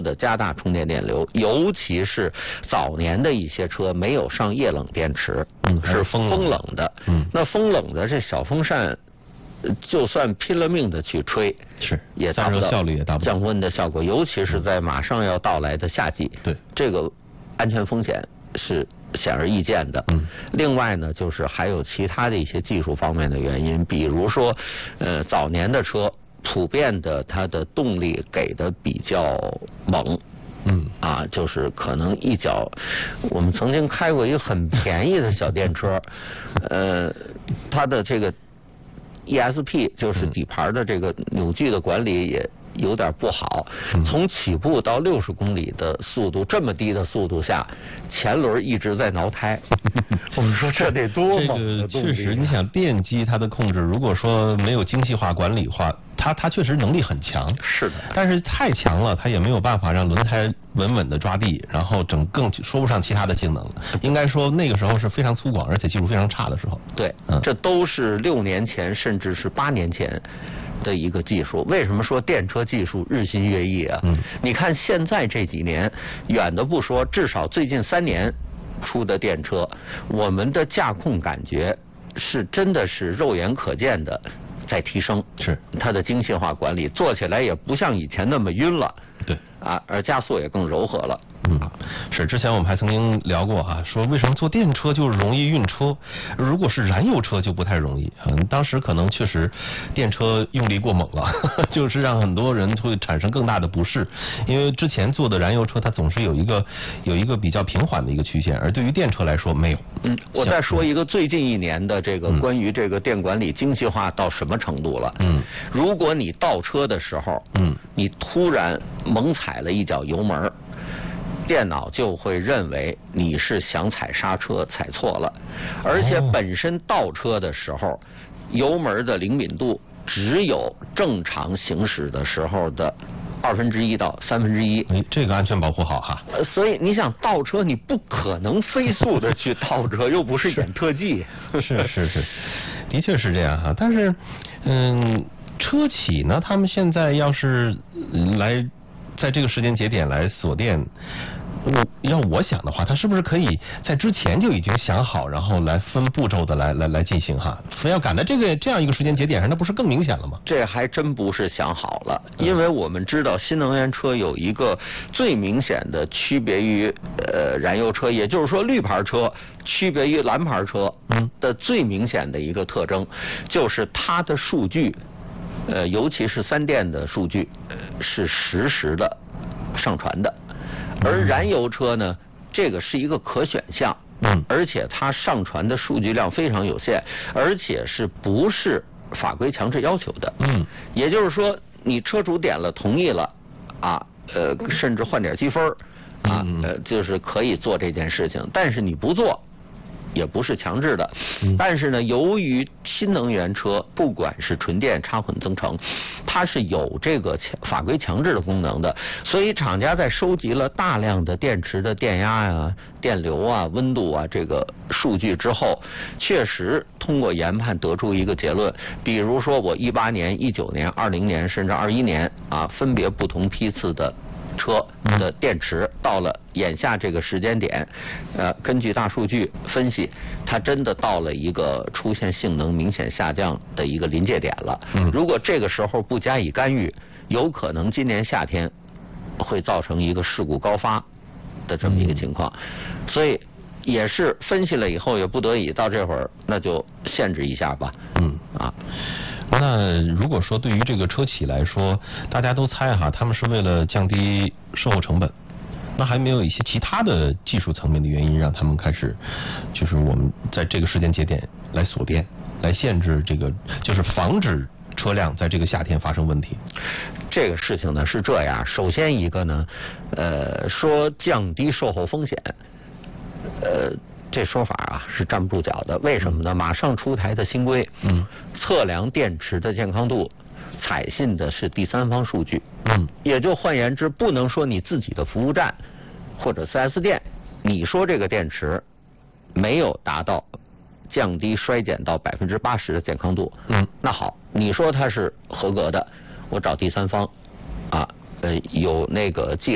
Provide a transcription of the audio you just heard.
的加大充电电流，尤其是早年的一些车没有上液冷电池，是风冷的，那风冷的这小风扇，就算拼了命的去吹， 是也达不到效率也达不到降温的效果，尤其是在马上要到来的夏季， 对这个安全风险是显而易见的。另外呢，就是还有其他的一些技术方面的原因，比如说，早年的车普遍的它的动力给的比较猛。就是可能一脚，我们曾经开过一个很便宜的小电车，它的这个 ESP 就是底盘的这个扭矩的管理也有点不好，从起步到60公里的速度，这么低的速度下，前轮一直在挠胎。我们说这得多猛的动力啊！ 确实，你想电机它的控制，如果说没有精细化管理的话，它确实能力很强。 是的， 但是太强了，它也没有办法让轮胎稳稳的抓地，然后更说不上其他的性能了。应该说那个时候是非常粗犷，而且技术非常差的时候。 对，这都是6年前甚至是8年前的一个技术。为什么说电车技术日新月异啊？你看现在这几年，远的不说，至少最近3年出的电车，我们的驾控感觉是真的是肉眼可见的在提升， 是它的精细化管理，做起来也不像以前那么晕了。 对而加速也更柔和了。 是之前我们还曾经聊过说为什么做电车就容易晕车，如果是燃油车就不太容易。当时可能确实电车用力过猛了，就是让很多人会产生更大的不适。因为之前做的燃油车它总是有一个比较平缓的一个曲线，而对于电车来说没有。 我再说一个最近1年的这个关于这个电管理精细化到什么程度了。如果你倒车的时候，你突然猛踩了一脚油门，电脑就会认为你是想踩刹车踩错了，而且本身倒车的时候，油门的灵敏度只有正常行驶的时候的1/2到1/3。 这个安全保护好哈。 所以你想倒车，你不可能飞速的去倒车，又不是演特技。 是，的确是这样哈。但是，车企呢，他们现在要是来在这个时间节点来锁电，让我想的话，他是不是可以在之前就已经想好，然后来分步骤的来进行哈？非要赶在这样一个时间节点上，那不是更明显了吗？ 这还真不是想好了，因为我们知道新能源车有一个最明显的区别于燃油车，也就是说绿牌车区别于蓝牌车的最明显的一个特征，就是它的数据。尤其是3电的数据是实时的上传的，而燃油车呢，这个是一个可选项，而且它上传的数据量非常有限，而且是不是法规强制要求的，也就是说，你车主点了同意了甚至换点积分就是可以做这件事情，但是你不做。也不是强制的，但是呢，由于新能源车不管是纯电、插混、增程，它是有这个法规强制的功能的，所以厂家在收集了大量的电池的电压电流温度这个数据之后，确实通过研判得出一个结论，比如说我18年、19年、20年甚至21年分别不同批次的车的电池到了眼下这个时间点，根据大数据分析，它真的到了一个出现性能明显下降的一个临界点了。如果这个时候不加以干预，有可能今年夏天会造成一个事故高发的这么一个情况。所以也是分析了以后，也不得已到这会儿，那就限制一下吧。 那如果说对于这个车企来说，大家都猜他们是为了降低售后成本，那还没有一些其他的技术层面的原因让他们开始，就是我们在这个时间节点来锁电，来限制这个，就是防止车辆在这个夏天发生问题。 这个事情呢是这样，首先一个呢，说降低售后风险，这说法是站不住脚的。为什么呢？马上出台的新规，测量电池的健康度，采信的是第三方数据，也就换言之，不能说你自己的服务站或者 4S 店，你说这个电池没有达到降低衰减到80%的健康度，那好，你说它是合格的，我找第三方有那个